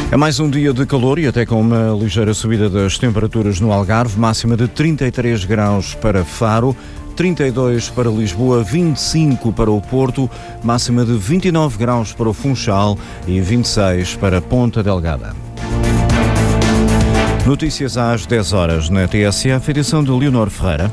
É mais um dia de calor e até com uma ligeira subida das temperaturas no Algarve, máxima de 33 graus para Faro, 32 para Lisboa, 25 para o Porto, máxima de 29 graus para o Funchal e 26 para Ponta Delgada. Notícias às 10 horas na TSF, edição de Leonor Ferreira.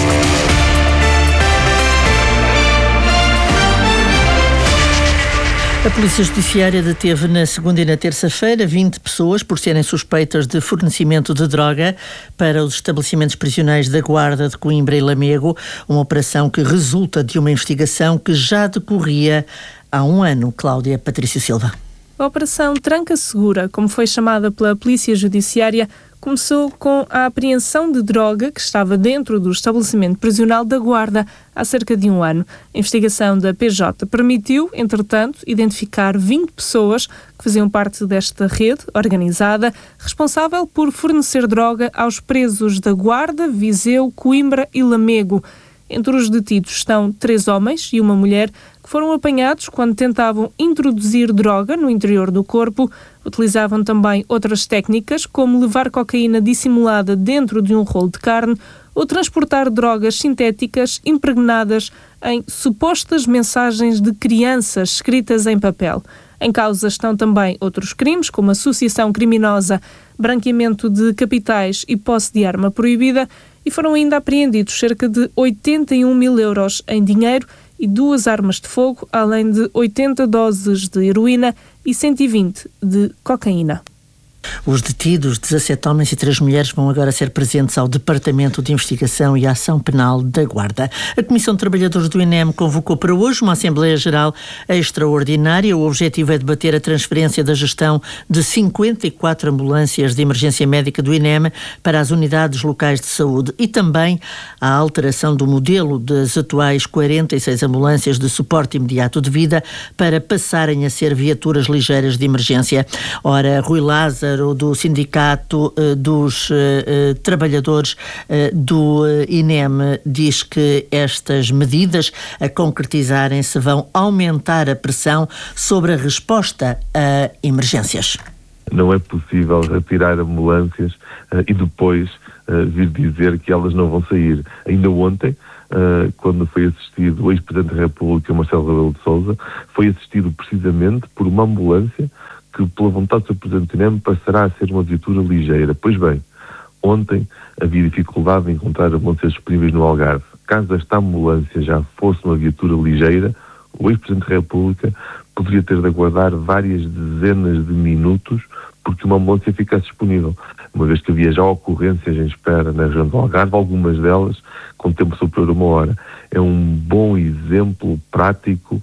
A Polícia Judiciária deteve na segunda e na terça-feira 20 pessoas por serem suspeitas de fornecimento de droga para os estabelecimentos prisionais da Guarda de Coimbra e Lamego, uma operação que resulta de uma investigação que já decorria há um ano. Cláudia Patrício Silva. A Operação Tranca Segura, como foi chamada pela Polícia Judiciária, começou com a apreensão de droga que estava dentro do estabelecimento prisional da Guarda há cerca de um ano. A investigação da PJ permitiu, entretanto, identificar 20 pessoas que faziam parte desta rede organizada, responsável por fornecer droga aos presos da Guarda, Viseu, Coimbra e Lamego. Entre os detidos estão 3 homens e uma mulher que foram apanhados quando tentavam introduzir droga no interior do corpo. Utilizavam também outras técnicas, como levar cocaína dissimulada dentro de um rolo de carne ou transportar drogas sintéticas impregnadas em supostas mensagens de crianças escritas em papel. Em causa estão também outros crimes, como associação criminosa, branqueamento de capitais e posse de arma proibida, e foram ainda apreendidos cerca de 81 mil euros em dinheiro e 2 armas de fogo, além de 80 doses de heroína e 120 de cocaína. Os detidos, 17 homens e 3 mulheres, vão agora ser presentes ao Departamento de Investigação e Ação Penal da Guarda. A Comissão de Trabalhadores do INEM convocou para hoje uma Assembleia Geral extraordinária. O objetivo é debater a transferência da gestão de 54 ambulâncias de emergência médica do INEM para as unidades locais de saúde e também a alteração do modelo das atuais 46 ambulâncias de suporte imediato de vida para passarem a ser viaturas ligeiras de emergência. Ora, Rui Lázaro, do Sindicato dos Trabalhadores do INEM, diz que estas medidas, a concretizarem-se, vão aumentar a pressão sobre a resposta a emergências. Não é possível retirar ambulâncias e depois vir dizer que elas não vão sair. Ainda ontem, quando foi assistido o ex-presidente da República, Marcelo Rebelo de Sousa, foi assistido precisamente por uma ambulância que, pela vontade do Sr. Presidente do INEM, passará a ser uma viatura ligeira. Pois bem, ontem havia dificuldade em encontrar ambulâncias disponíveis no Algarve. Caso esta ambulância já fosse uma viatura ligeira, o ex-Presidente da República poderia ter de aguardar várias dezenas de minutos porque uma ambulância ficasse disponível. Uma vez que havia já ocorrências em espera na região do Algarve, algumas delas com tempo superior a 1 hora. É um bom exemplo prático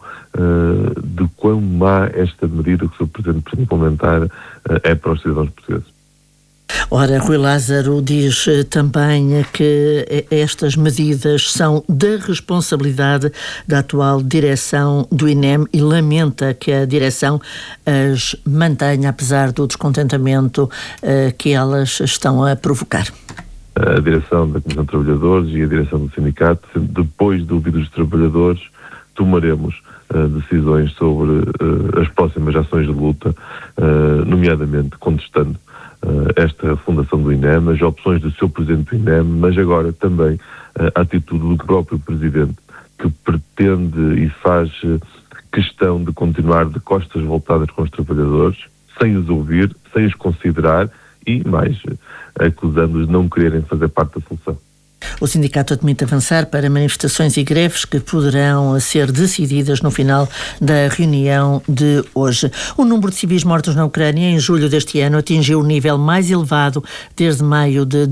de quão má esta medida que o Sr. Presidente pretende implementar é para os cidadãos portugueses. Ora, Rui Lázaro diz também que estas medidas são da responsabilidade da atual direção do INEM e lamenta que a direção as mantenha, apesar do descontentamento que elas estão a provocar. A direção da Comissão de Trabalhadores e a direção do sindicato, depois de ouvir os trabalhadores, tomaremos decisões sobre as próximas ações de luta, nomeadamente contestando esta fundação do INEM, as opções do seu Presidente do INEM, mas agora também a atitude do próprio Presidente, que pretende e faz questão de continuar de costas voltadas com os trabalhadores, sem os ouvir, sem os considerar e, mais, acusando-os de não quererem fazer parte da solução. O sindicato admite avançar para manifestações e greves que poderão ser decididas no final da reunião de hoje. O número de civis mortos na Ucrânia em julho deste ano atingiu o nível mais elevado desde maio de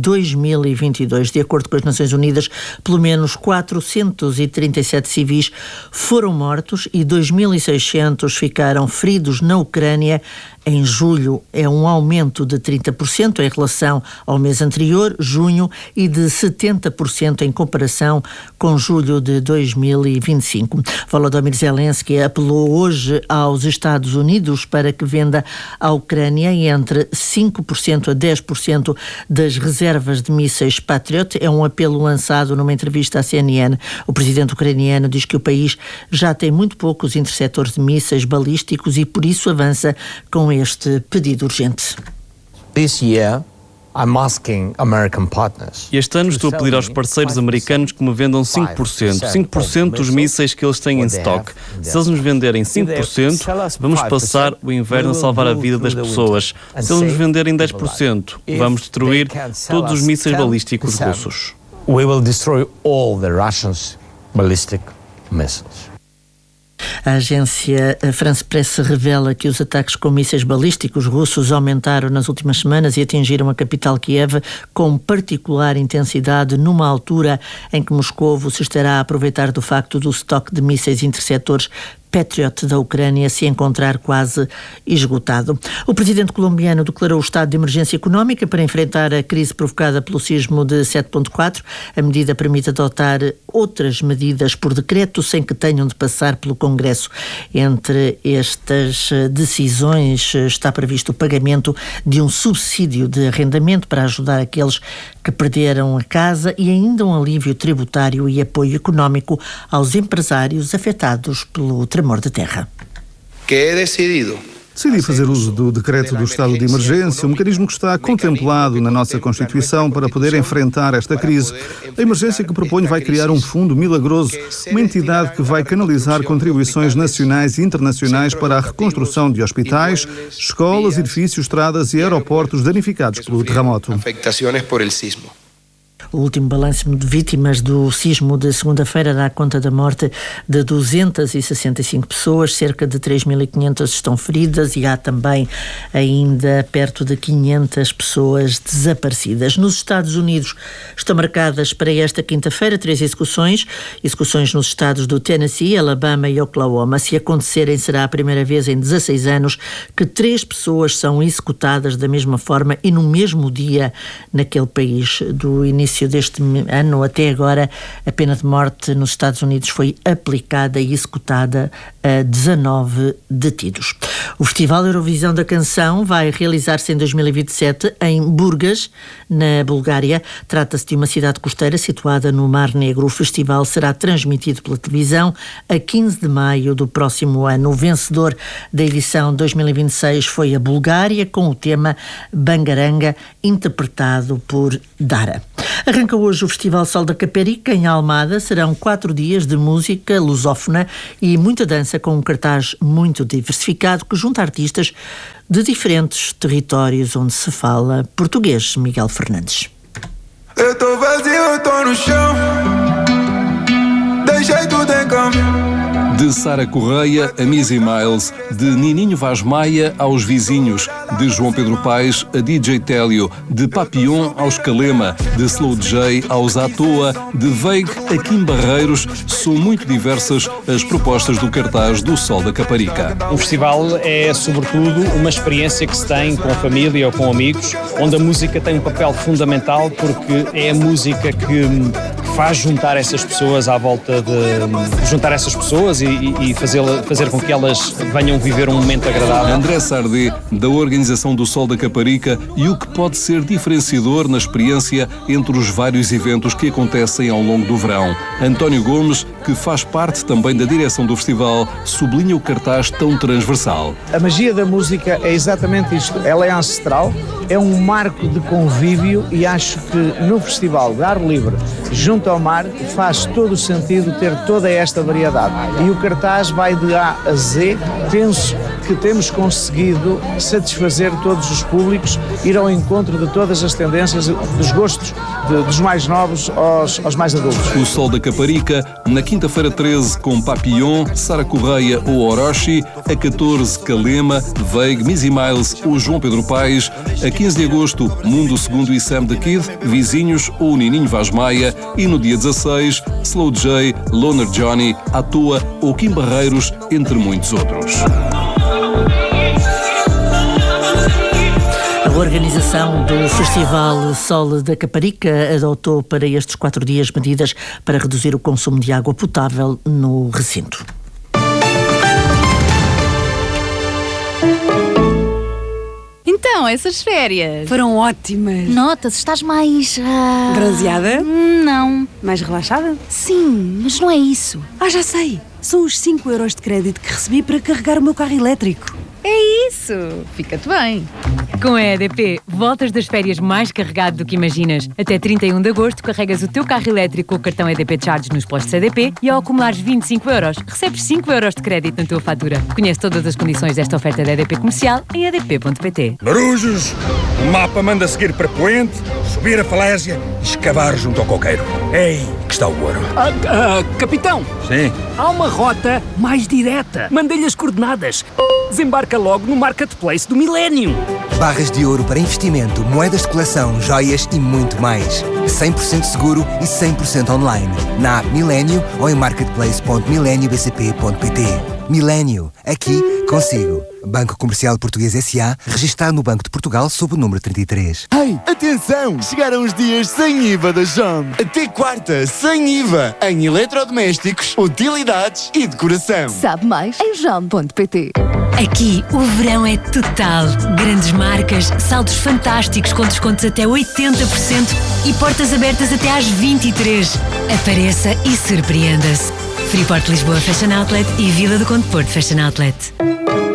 2022. De acordo com as Nações Unidas, pelo menos 437 civis foram mortos e 2.600 ficaram feridos na Ucrânia. Em julho é um aumento de 30% em relação ao mês anterior, junho, e de 70% em comparação com julho de 2025. Volodymyr Zelensky apelou hoje aos Estados Unidos para que venda à Ucrânia entre 5% a 10% das reservas de mísseis Patriot. É um apelo lançado numa entrevista à CNN. O presidente ucraniano diz que o país já tem muito poucos interceptores de mísseis balísticos e por isso avança com este pedido urgente. This year, I'm asking American partners. Este ano estou a pedir aos parceiros americanos que me vendam 5% dos mísseis que eles têm em stock. Se eles nos venderem 5%, vamos passar o inverno a salvar a vida das pessoas. Se eles nos venderem 10%, vamos destruir todos os mísseis balísticos russos. We will destroy all the Russians' ballistic missiles. A agência France Press revela que os ataques com mísseis balísticos russos aumentaram nas últimas semanas e atingiram a capital Kiev com particular intensidade numa altura em que Moscovo se estará a aproveitar do facto do estoque de mísseis interceptores Patriot da Ucrânia se encontrar quase esgotado. O presidente colombiano declarou o estado de emergência económica para enfrentar a crise provocada pelo sismo de 7.4. A medida permite adotar outras medidas por decreto sem que tenham de passar pelo Congresso. Entre estas decisões está previsto o pagamento de um subsídio de arrendamento para ajudar aqueles que perderam a casa e ainda um alívio tributário e apoio económico aos empresários afetados pelo tremor de terra. Decidi fazer uso do decreto do estado de emergência, um mecanismo que está contemplado na nossa Constituição para poder enfrentar esta crise. A emergência que proponho vai criar um fundo milagroso, uma entidade que vai canalizar contribuições nacionais e internacionais para a reconstrução de hospitais, escolas, edifícios, estradas e aeroportos danificados pelo terremoto. O último balanço de vítimas do sismo de segunda-feira dá conta da morte de 265 pessoas, cerca de 3.500 estão feridas e há também ainda perto de 500 pessoas desaparecidas. Nos Estados Unidos estão marcadas para esta quinta-feira 3 execuções nos estados do Tennessee, Alabama e Oklahoma. Se acontecerem, será a primeira vez em 16 anos que 3 pessoas são executadas da mesma forma e no mesmo dia naquele país. Do início deste ano até agora, a pena de morte nos Estados Unidos foi aplicada e executada a 19 detidos. O Festival Eurovisão da Canção vai realizar-se em 2027 em Burgas, na Bulgária. Trata-se de uma cidade costeira situada no Mar Negro. O festival será transmitido pela televisão a 15 de maio do próximo ano. O vencedor da edição 2026 foi a Bulgária, com o tema Bangaranga, interpretado por Dara. Arranca hoje o Festival Sol da Caparica, em Almada. Serão 4 dias de música lusófona e muita dança, com um cartaz muito diversificado que junta artistas de diferentes territórios onde se fala português. Miguel Fernandes. Eu tô vazio, eu tô no chão. Deixei tudo em câmbio. De Sara Correia a Missy Miles, de Nininho Vaz Maia aos Vizinhos, de João Pedro Paes a DJ Télio, de Papillon aos Calema, de Slow J aos À Toa, de Veig a Kim Barreiros, são muito diversas as propostas do cartaz do Sol da Caparica. O festival é, sobretudo, uma experiência que se tem com a família ou com amigos, onde a música tem um papel fundamental, porque é a música que faz juntar essas pessoas à volta de... juntar essas pessoas e fazer com que elas venham viver um momento agradável. André Sardé, da organização do Sol da Caparica, e o que pode ser diferenciador na experiência entre os vários eventos que acontecem ao longo do verão. António Gomes, que faz parte também da direção do festival, sublinha o cartaz tão transversal. A magia da música é exatamente isto. Ela é ancestral, é um marco de convívio e acho que no festival de ar livre, junto ao mar, faz todo o sentido ter toda esta variedade. E o cartaz vai de A a Z. Penso que temos conseguido satisfazer todos os públicos, ir ao encontro de todas as tendências, dos gostos dos mais novos aos mais adultos. O Sol da Caparica, na quinta-feira 13 com Papillon, Sara Correia ou Orochi, a 14 Calema, Veig, Missy Miles ou João Pedro Paes, a 15 de agosto Mundo Segundo e Sam the Kid, Vizinhos ou Nininho Vaz Maia e no dia 16 Slow J, Loner Johnny, À Toa ou Kim Barreiros, entre muitos outros. A organização do Festival Sol da Caparica adotou para estes 4 dias medidas para reduzir o consumo de água potável no recinto. Então, foram essas férias? Foram ótimas. Nota-se, estás mais... Bronzeada? Não. Mais relaxada? Sim, mas não é isso. Já sei. São os 5 euros de crédito que recebi para carregar o meu carro elétrico. É isso. Fica-te bem. Com a EDP, voltas das férias mais carregado do que imaginas. Até 31 de agosto, carregas o teu carro elétrico com o cartão EDP Charge nos postos EDP e ao acumulares 25 euros, recebes 5 euros de crédito na tua fatura. Conhece todas as condições desta oferta da EDP Comercial em edp.pt. Marujos, o mapa manda seguir para Poente, subir a falésia e escavar junto ao coqueiro. Ei, que está o ouro. Capitão! Sim? Há uma rota mais direta. Mandei-lhe as coordenadas. Desembarca logo no Marketplace do Millennium. Barras de ouro para investimento, moedas de coleção, joias e muito mais. 100% seguro e 100% online. Na app Millennium ou em marketplace.millenniumbcp.pt. Millennium, aqui consigo. Banco Comercial Português S.A., registado no Banco de Portugal sob o número 33. Ei, atenção! Chegaram os dias sem IVA da JOM. Até quarta, sem IVA, em eletrodomésticos, utilidades e decoração. Sabe mais em jom.pt. Aqui o verão é total. Grandes marcas, saldos fantásticos com descontos até 80% e portas abertas até às 23. Apareça e surpreenda-se. Freeport Lisboa Fashion Outlet e Vila do Conde Porto Fashion Outlet.